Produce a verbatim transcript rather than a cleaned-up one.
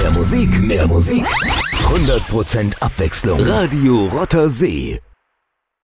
Mehr Musik, mehr Musik. hundert Prozent Abwechslung. Radio Rotter See.